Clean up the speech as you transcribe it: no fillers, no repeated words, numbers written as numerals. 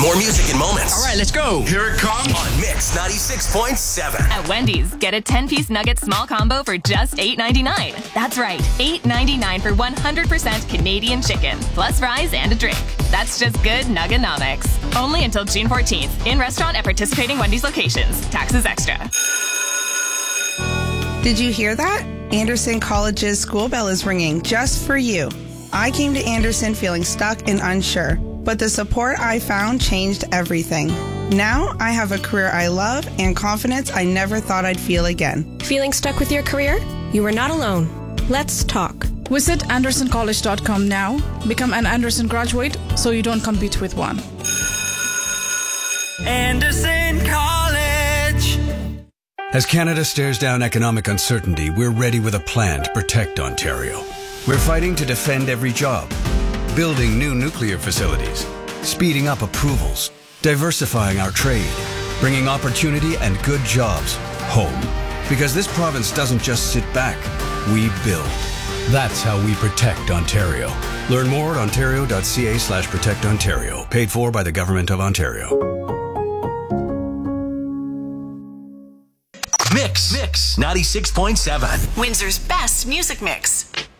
More music and moments. All right, let's go. Here it comes on Mix 96.7. At Wendy's, get a 10-piece nugget small combo for just $8.99. That's right, $8.99 for 100% Canadian chicken, plus fries and a drink. That's just good Nuggenomics. Only until June 14th. In restaurant at participating Wendy's locations. Taxes extra. Did you hear that? Anderson College's school bell is ringing just for you. I came to Anderson feeling stuck and unsure, but the support I found changed everything. Now I have a career I love and confidence I never thought I'd feel again. Feeling stuck with your career? You are not alone. Let's talk. Visit AndersonCollege.com now. Become an Anderson graduate so you don't compete with one. Anderson College. As Canada stares down economic uncertainty, we're ready with a plan to protect Ontario. We're fighting to defend every job, building new nuclear facilities, speeding up approvals, diversifying our trade, bringing opportunity and good jobs home. Because this province doesn't just sit back, we build. That's how we protect Ontario. Learn more at ontario.ca/protectontario. Paid for by the Government of Ontario. Mix 96.7. Windsor's best music mix.